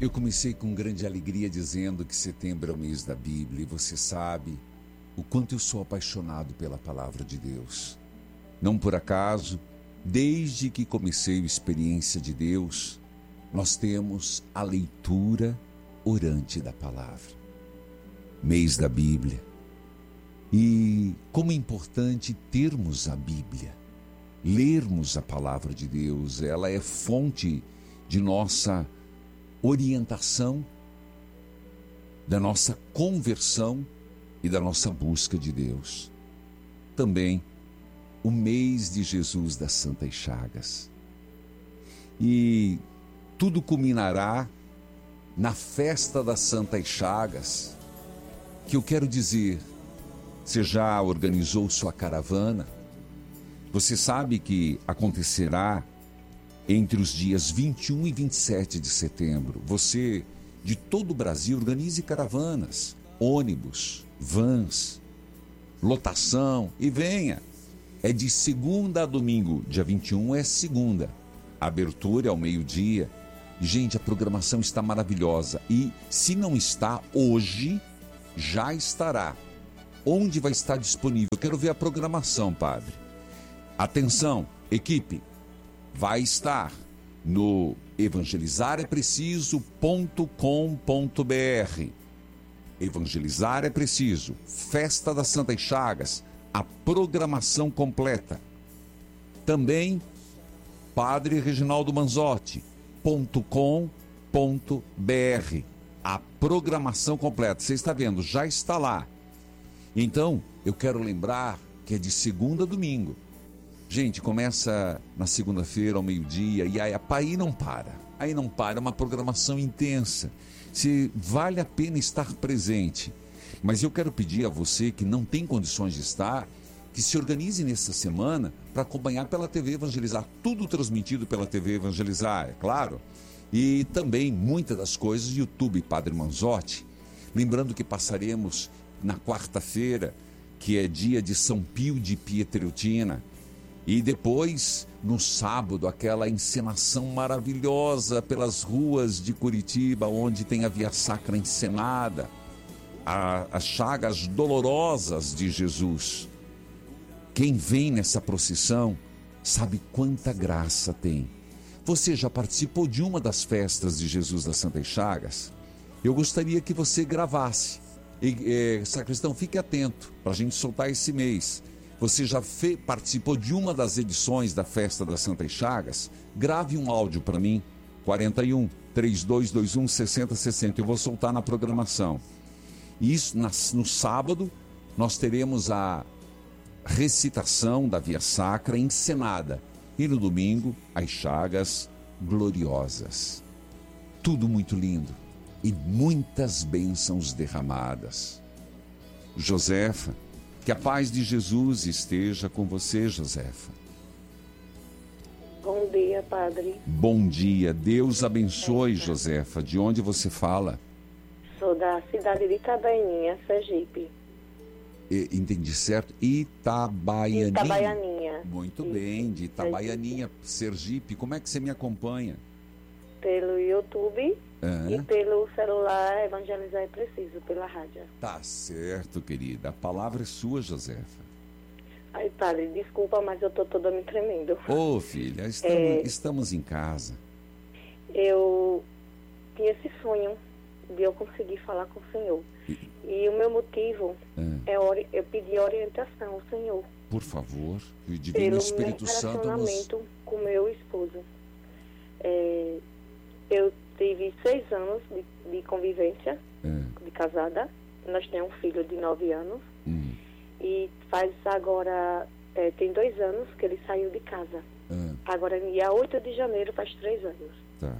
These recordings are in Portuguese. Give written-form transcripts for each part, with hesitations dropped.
Eu comecei com grande alegria dizendo que setembro é o mês da Bíblia e você sabe o quanto eu sou apaixonado pela palavra de Deus. Não por acaso, desde que comecei a experiência de Deus, nós temos a leitura orante da palavra. Mês da Bíblia. E como é importante termos a Bíblia, lermos a palavra de Deus. Ela é fonte de nossa orientação, da nossa conversão e da nossa busca de Deus. Também o mês de Jesus das Santas Chagas. E tudo culminará na festa das Santas Chagas, que eu quero dizer, você já organizou sua caravana? Você sabe que acontecerá entre os dias 21 e 27 de setembro. Você, de todo o Brasil, organize caravanas, ônibus, vans, lotação e venha. É de segunda a domingo, dia 21 é segunda. A abertura é ao meio-dia. Gente, a programação está maravilhosa. E se não está hoje, já estará. Onde vai estar disponível? Eu quero ver a programação, padre. Atenção, equipe. Vai estar no evangelizarepreciso.com.br. Evangelizar é preciso. Festa das Santas Chagas, a programação completa. Também padrereginaldomanzotti.com.br. A programação completa. Você está vendo, já está lá. Então, eu quero lembrar que é de segunda a domingo. Gente, começa na segunda-feira ao meio-dia e aí não para. Aí não para, é uma programação intensa. Se vale a pena estar presente. Mas eu quero pedir a você que não tem condições de estar, que se organize nessa semana para acompanhar pela TV Evangelizar. Tudo transmitido pela TV Evangelizar, é claro. E também muitas das coisas YouTube Padre Manzotti. Lembrando que passaremos na quarta-feira, que é dia de São Pio de Pietreutina. E depois, no sábado, aquela encenação maravilhosa pelas ruas de Curitiba, onde tem a Via Sacra encenada, as chagas dolorosas de Jesus. Quem vem nessa procissão sabe quanta graça tem. Você já participou de uma das festas de Jesus das Santas Chagas? Eu gostaria que você gravasse. Sacristão, fique atento para a gente soltar esse mês. Você já participou de uma das edições da Festa das Santas Chagas? Grave um áudio para mim, 41 3221 6060. Eu vou soltar na programação. Isso, no sábado, nós teremos a recitação da Via Sacra encenada. E no domingo, as chagas gloriosas. Tudo muito lindo. E muitas bênçãos derramadas. Josefa, que a paz de Jesus esteja com você, Josefa. Bom dia, padre. Bom dia. Deus abençoe, Josefa. De onde você fala? Sou da cidade de Itabaianinha, Sergipe. Entendi certo? Itabaianinha. Itabaianinha. Muito bem, de Itabaianinha, Sergipe. Como é que você me acompanha? Pelo YouTube e pelo celular Evangelizar é Preciso, pela rádio. Tá certo, querida. A palavra é sua, Josefa. Ai, padre, desculpa, mas eu tô toda me tremendo. Ô, filha, estamos em casa. Eu tinha esse sonho de eu conseguir falar com o Senhor. E o meu motivo é eu pedir orientação ao Senhor. Por favor, o Divino Espírito Santo nos... relacionamento com meu esposo. Eu tive 6 anos de convivência, de casada. Nós temos um filho de 9 anos. E faz agora, tem 2 anos que ele saiu de casa. Agora, dia 8 de janeiro, faz 3 anos. Tá.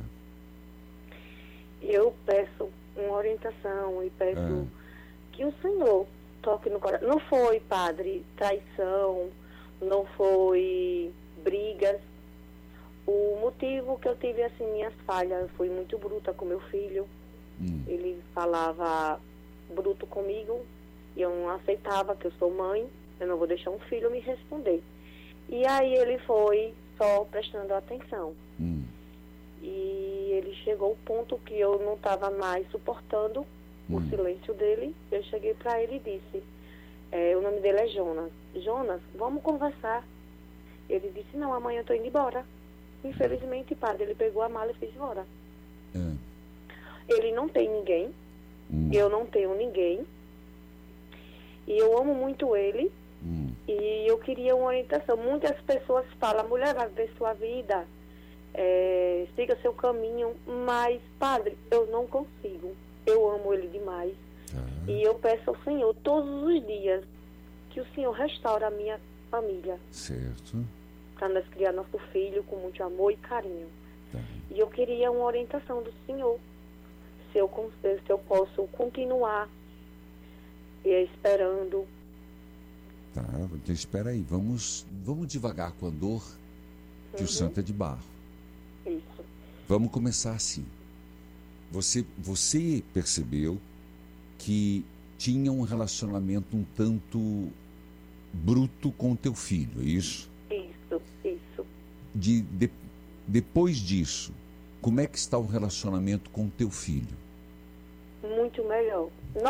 Eu peço uma orientação e peço que o Senhor toque no coração. Não foi, padre, traição, não foi brigas. O motivo que eu tive, assim, minhas falhas, eu fui muito bruta com meu filho. Ele falava bruto comigo e eu não aceitava, que eu sou mãe, eu não vou deixar um filho me responder. E aí ele foi só prestando atenção. E ele chegou o ponto que eu não estava mais suportando o silêncio dele. Eu cheguei para ele e disse, o nome dele é Jonas. Jonas, vamos conversar. Ele disse, não, amanhã eu estou indo embora. Infelizmente, padre, ele pegou a mala e fez embora. Ele não tem ninguém. Eu não tenho ninguém. E eu amo muito ele. E eu queria uma orientação. Muitas pessoas falam, mulher, vai ver sua vida, siga seu caminho, mas, padre, eu não consigo. Eu amo ele demais. E eu peço ao Senhor todos os dias que o Senhor restaure a minha família. Certo. Para nós criar nosso filho com muito amor e carinho. E eu queria uma orientação do Senhor. Se eu posso continuar esperando. Tá, então espera aí. Vamos devagar com a dor, que o santo é de barro. Isso. Vamos começar assim. Você percebeu que tinha um relacionamento um tanto bruto com o teu filho, é isso? Isso. Depois disso, como é que está o relacionamento com o teu filho? Muito melhor.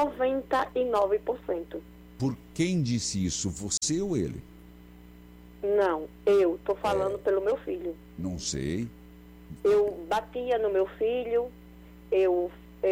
99%. Por quem disse isso? Você ou ele? Não, eu estou falando pelo meu filho. Não sei. Eu batia no meu filho, eu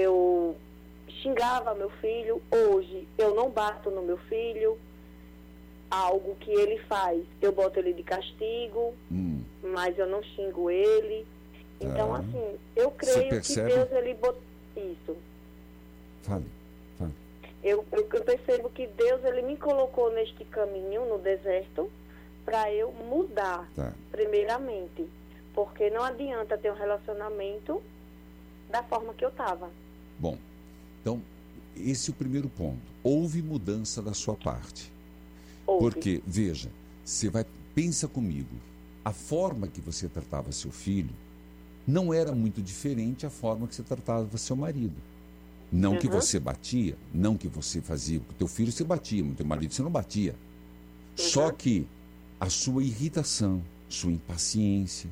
xingava meu filho. Hoje eu não bato no meu filho. Algo que ele faz, eu boto ele de castigo, mas eu não xingo ele. Então, assim, eu creio que Deus, ele botou isso. Fale. Eu percebo que Deus, ele me colocou neste caminho, no deserto, para eu mudar, primeiramente. Porque não adianta ter um relacionamento da forma que eu estava. Bom, então, esse é o primeiro ponto. Houve mudança da sua parte. Porque, veja, pensa comigo, a forma que você tratava seu filho não era muito diferente da forma que você tratava seu marido. Não que você batia, não que você fazia, com o teu filho você batia, com o teu marido você não batia. Só que a sua irritação, sua impaciência,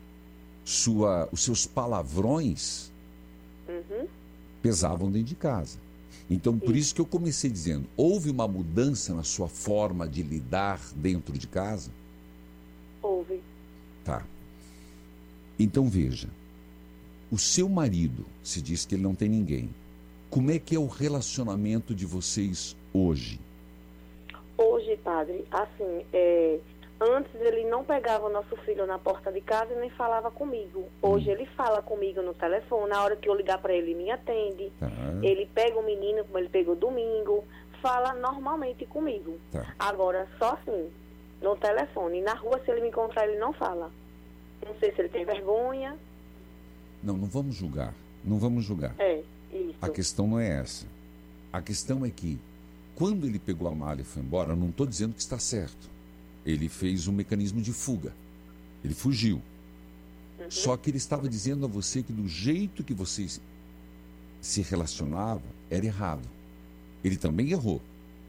os seus palavrões pesavam dentro de casa. Então, por isso que eu comecei dizendo, houve uma mudança na sua forma de lidar dentro de casa? Houve. Tá. Então, veja, o seu marido, se diz que ele não tem ninguém, como é que é o relacionamento de vocês hoje? Hoje, padre, assim, antes ele não pegava o nosso filho na porta de casa e nem falava comigo. Hoje ele fala comigo no telefone, na hora que eu ligar para ele me atende. Ele pega o menino, como ele pegou domingo, fala normalmente comigo. Agora, só assim, no telefone. Na rua, se ele me encontrar, ele não fala. Não sei se ele tem vergonha. Não vamos julgar. Não vamos julgar. Isso. A questão não é essa. A questão é que, quando ele pegou a mala e foi embora, eu não estou dizendo que está certo. Ele fez um mecanismo de fuga. Ele fugiu. Só que ele estava dizendo a você que do jeito que vocês se relacionavam, era errado. Ele também errou.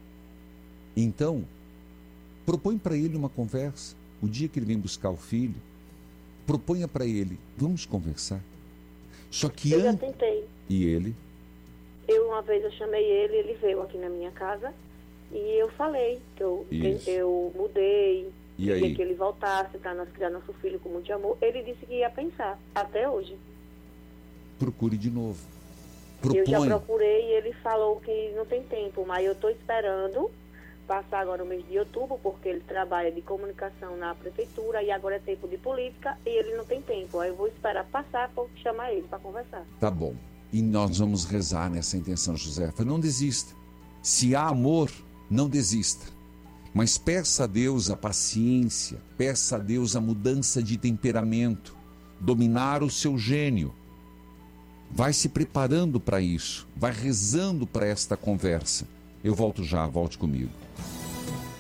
Então, propõe para ele uma conversa. O dia que ele vem buscar o filho, proponha para ele, vamos conversar. Só que eu já tentei. E ele? Uma vez eu chamei ele veio aqui na minha casa e eu falei que eu mudei, queria que ele voltasse para nós criar nosso filho com muito amor. Ele disse que ia pensar, até hoje. Procure de novo. Propõe. Eu já procurei e ele falou que não tem tempo, mas eu estou esperando passar agora o mês de outubro, porque ele trabalha de comunicação na prefeitura e agora é tempo de política e ele não tem tempo. Aí eu vou esperar passar para chamar ele para conversar. Tá bom. E nós vamos rezar nessa intenção, Josefa. Não desista. Se há amor, não desista. Mas peça a Deus a paciência, peça a Deus a mudança de temperamento, dominar o seu gênio. Vai se preparando para isso, vai rezando para esta conversa. Eu volto já, volte comigo.